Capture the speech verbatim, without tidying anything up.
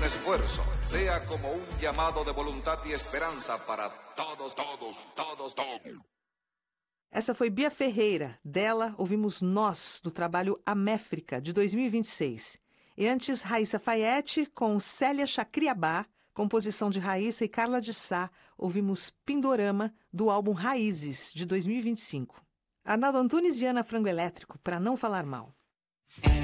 esfuerzo sea como un llamado de voluntad y esperanza para todos, todos, todos, todos. Essa foi Bia Ferreira. Dela, ouvimos Nós, do trabalho Améfrica, de dois mil e vinte e seis. E antes, Raíssa Fayette, com Célia Chacriabá, composição de Raíssa e Carla de Sá, ouvimos Pindorama, do álbum Raízes, de dois mil e vinte e cinco. Arnaldo Antunes e Ana Frango Elétrico, para não falar mal.